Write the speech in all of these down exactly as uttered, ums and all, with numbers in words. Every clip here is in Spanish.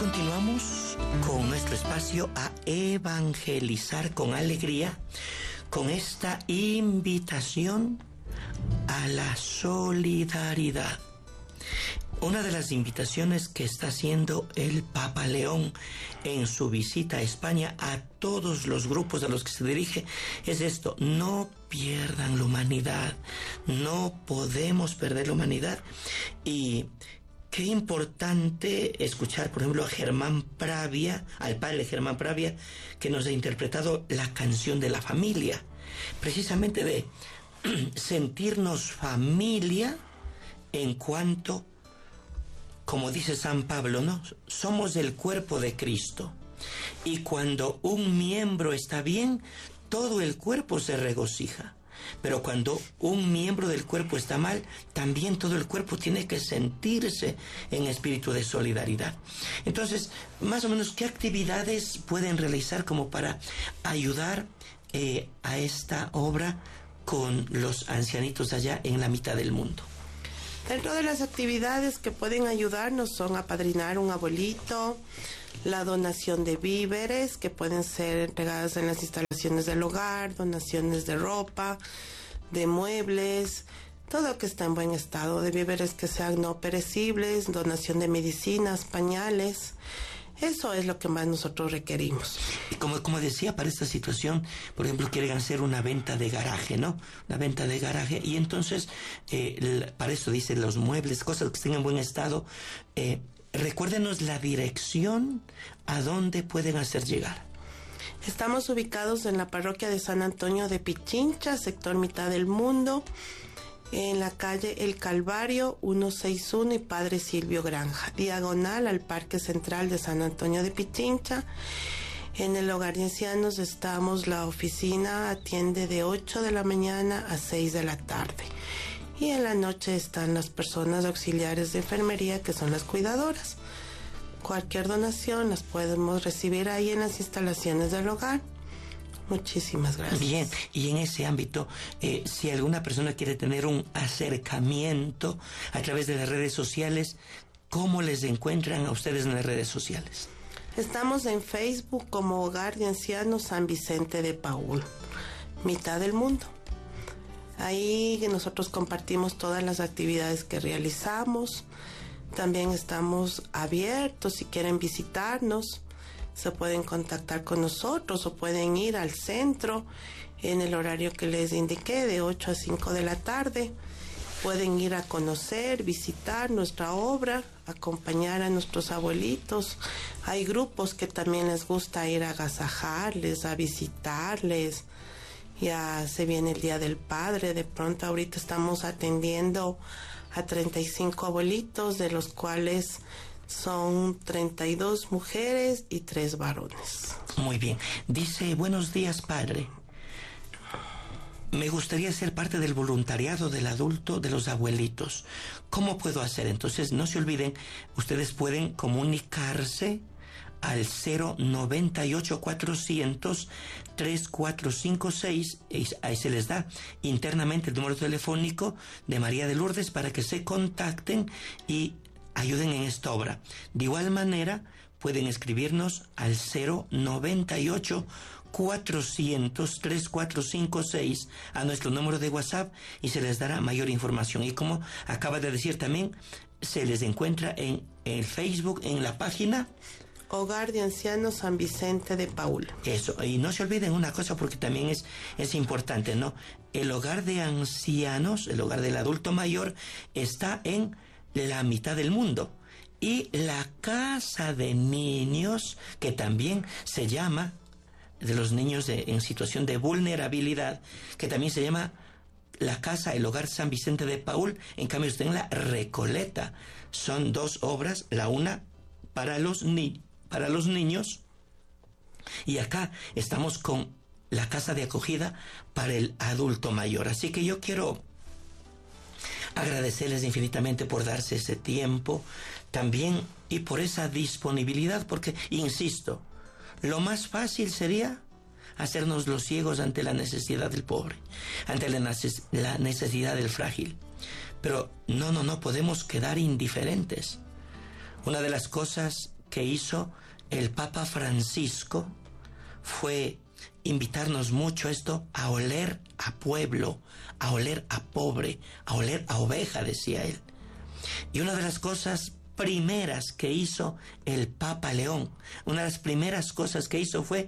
Continuamos con nuestro espacio a evangelizar con alegría, con esta invitación a la solidaridad. Una de las invitaciones que está haciendo el Papa León en su visita a España a todos los grupos a los que se dirige es esto: no pierdan la humanidad, no podemos perder la humanidad. Y qué importante escuchar, por ejemplo, a Germán Pravia, al padre Germán Pravia, que nos ha interpretado la canción de la familia, precisamente de sentirnos familia en cuanto, como dice San Pablo, ¿no? Somos el cuerpo de Cristo. Y cuando un miembro está bien, todo el cuerpo se regocija. Pero cuando un miembro del cuerpo está mal, también todo el cuerpo tiene que sentirse en espíritu de solidaridad. Entonces, más o menos, ¿qué actividades pueden realizar como para ayudar eh, a esta obra con los ancianitos allá en la mitad del mundo? Dentro de las actividades que pueden ayudarnos son apadrinar un abuelito, la donación de víveres que pueden ser entregadas en las instalaciones del hogar, donaciones de ropa, de muebles, todo que está en buen estado, de víveres que sean no perecibles, donación de medicinas, pañales. Eso es lo que más nosotros requerimos. Y como, como decía, para esta situación, por ejemplo, quieren hacer una venta de garaje, ¿no? Una venta de garaje. Y entonces, eh, para eso dicen los muebles, cosas que estén en buen estado. Eh, recuérdenos la dirección a dónde pueden hacer llegar. Estamos ubicados en la parroquia de San Antonio de Pichincha, sector mitad del mundo, en la calle El Calvario ciento sesenta y uno y Padre Silvio Granja, diagonal al Parque Central de San Antonio de Pichincha. En el hogar de ancianos estamos, la oficina atiende de ocho de la mañana a seis de la tarde. Y en la noche están las personas auxiliares de enfermería, que son las cuidadoras. Cualquier donación las podemos recibir ahí en las instalaciones del hogar. Muchísimas gracias. Bien, y en ese ámbito, eh, si alguna persona quiere tener un acercamiento a través de las redes sociales, ¿cómo les encuentran a ustedes en las redes sociales? Estamos en Facebook como Hogar de Ancianos San Vicente de Paúl, mitad del mundo. Ahí nosotros compartimos todas las actividades que realizamos. También estamos abiertos si quieren visitarnos. Se pueden contactar con nosotros o pueden ir al centro en el horario que les indiqué, de ocho a cinco de la tarde. Pueden ir a conocer, visitar nuestra obra, acompañar a nuestros abuelitos. Hay grupos que también les gusta ir a agasajarles, a visitarles. Ya se viene el Día del Padre. De pronto ahorita estamos atendiendo a treinta y cinco abuelitos, de los cuales son treinta y dos mujeres y tres varones. Muy bien. Dice: buenos días, padre. Me gustaría ser parte del voluntariado del adulto de los abuelitos. ¿Cómo puedo hacer? Entonces, no se olviden, ustedes pueden comunicarse al cero noventa y ocho cuatrocientos treinta y cuatro cincuenta y seis. Ahí se les da internamente el número telefónico de María de Lourdes para que se contacten y ayuden en esta obra. De igual manera, pueden escribirnos al cero noventa y ocho cuatrocientos treinta y cuatro cincuenta y seis a nuestro número de WhatsApp y se les dará mayor información. Y como acaba de decir también, se les encuentra en el Facebook, en la página Hogar de Ancianos San Vicente de Paúl. Eso, y no se olviden una cosa porque también es, es importante, ¿no? El hogar de ancianos, el hogar del adulto mayor, está en la mitad del mundo. Y la casa de niños, que también se llama, de los niños de, en situación de vulnerabilidad, que también se llama la casa, el hogar San Vicente de Paúl, en cambio está en la Recoleta. Son dos obras, la una para los, ni, para los niños, y acá estamos con la casa de acogida para el adulto mayor. Así que yo quiero agradecerles infinitamente por darse ese tiempo también y por esa disponibilidad, porque, insisto, lo más fácil sería hacernos los ciegos ante la necesidad del pobre, ante la necesidad del frágil. Pero no, no, no podemos quedar indiferentes. Una de las cosas que hizo el Papa Francisco fue invitarnos mucho esto a oler a pueblo, a oler a pobre, a oler a oveja, decía él. Y una de las cosas primeras que hizo el Papa León, una de las primeras cosas que hizo fue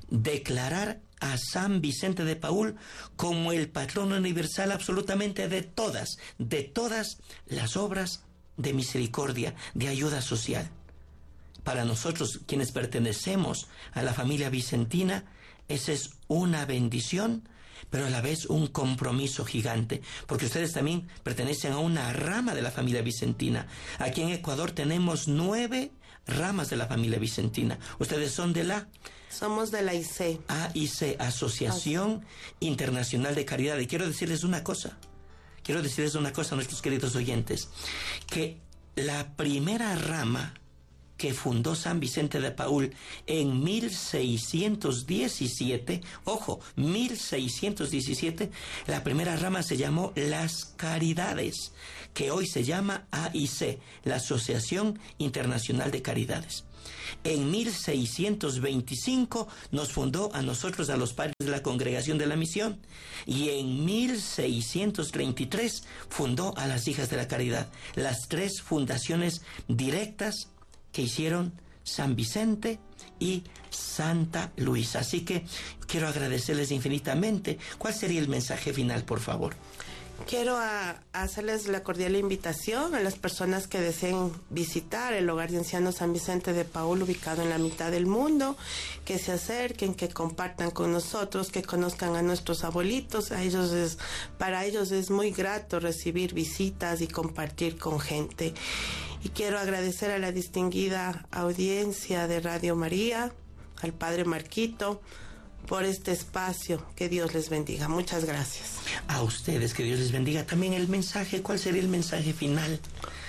declarar a San Vicente de Paúl como el patrono universal absolutamente de todas, de todas las obras de misericordia, de ayuda social. Para nosotros, quienes pertenecemos a la familia vicentina, esa es una bendición, pero a la vez un compromiso gigante, porque ustedes también pertenecen a una rama de la familia vicentina. Aquí en Ecuador tenemos nueve ramas de la familia vicentina. Ustedes son de la... Somos de la I C. A I C, Asociación Internacional de Caridad. Y quiero decirles una cosa, quiero decirles una cosa a nuestros queridos oyentes, que la primera rama que fundó San Vicente de Paúl en mil seiscientos diecisiete, ojo, mil seiscientos diecisiete, la primera rama se llamó Las Caridades, que hoy se llama A I C, la Asociación Internacional de Caridades. En mil seiscientos veinticinco nos fundó a nosotros, a los padres de la Congregación de la Misión, y en mil seiscientos treinta y tres fundó a las Hijas de la Caridad, las tres fundaciones directas que hicieron San Vicente y Santa Luisa. Así que quiero agradecerles infinitamente. ¿Cuál sería el mensaje final, por favor? Quiero a, hacerles la cordial invitación a las personas que deseen visitar el Hogar de Ancianos San Vicente de Paúl, ubicado en la mitad del mundo, que se acerquen, que compartan con nosotros, que conozcan a nuestros abuelitos. A ellos es, para ellos es muy grato recibir visitas y compartir con gente. Y quiero agradecer a la distinguida audiencia de Radio María, al Padre Marquito, por este espacio. Que Dios les bendiga. Muchas gracias. A ustedes, que Dios les bendiga. También el mensaje, ¿cuál sería el mensaje final?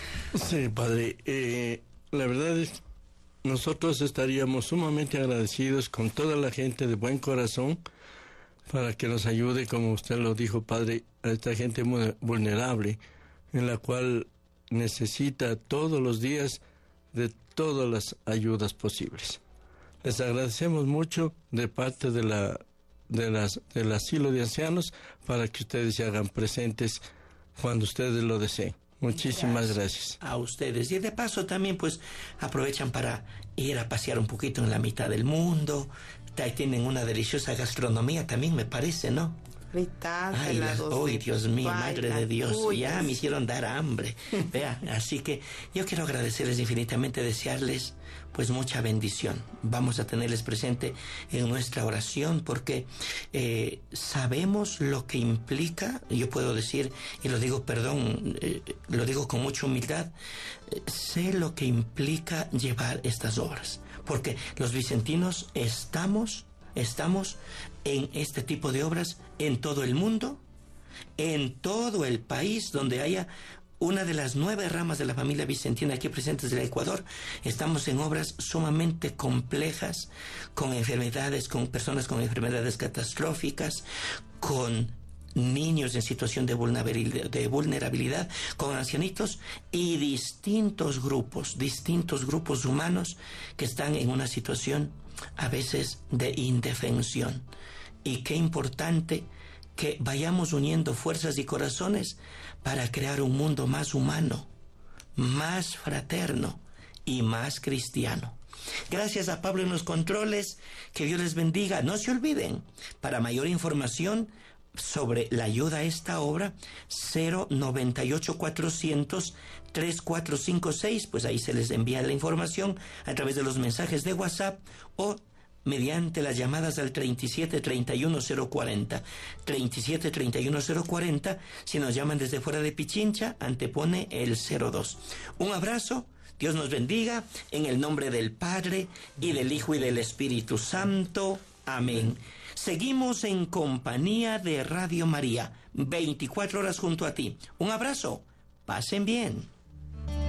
Sí, Padre, eh, la verdad es que nosotros estaríamos sumamente agradecidos con toda la gente de buen corazón para que nos ayude, como usted lo dijo, Padre, a esta gente muy vulnerable, en la cual necesita todos los días de todas las ayudas posibles. Les agradecemos mucho de parte de la de las del asilo de ancianos para que ustedes se hagan presentes cuando ustedes lo deseen. Muchísimas gracias. gracias. A ustedes. Y de paso también pues aprovechan para ir a pasear un poquito en la mitad del mundo. Ahí tienen una deliciosa gastronomía también, me parece, ¿no? Ay, las, ¡Uy, Dios mío, madre de Dios! Ya me hicieron dar hambre. Vea, así que yo quiero agradecerles infinitamente, desearles pues mucha bendición. Vamos a tenerles presente en nuestra oración porque eh, sabemos lo que implica, yo puedo decir, y lo digo, perdón, eh, lo digo con mucha humildad, eh, sé lo que implica llevar estas obras, porque los vicentinos estamos... Estamos en este tipo de obras en todo el mundo, en todo el país donde haya una de las nueve ramas de la familia vicentina aquí presentes del Ecuador. Estamos en obras sumamente complejas, con enfermedades, con personas con enfermedades catastróficas, con niños en situación de vulnerabilidad, de vulnerabilidad, con ancianitos y distintos grupos, distintos grupos humanos que están en una situación a veces de indefensión. Y qué importante que vayamos uniendo fuerzas y corazones para crear un mundo más humano, más fraterno y más cristiano. Gracias a Pablo en los controles, que Dios les bendiga. No se olviden, para mayor información sobre la ayuda a esta obra, cero noventa y ocho cuatrocientos treinta y cuatro cincuenta y seis, pues ahí se les envía la información a través de los mensajes de WhatsApp o mediante las llamadas al treinta y siete treinta y uno cero cuarenta, treinta y siete treinta y uno cero cuarenta. Si nos llaman desde fuera de Pichincha, antepone el cero dos. Un abrazo, Dios nos bendiga, en el nombre del Padre, y del Hijo, y del Espíritu Santo. Amén. Seguimos en compañía de Radio María, veinticuatro horas junto a ti. Un abrazo, pasen bien.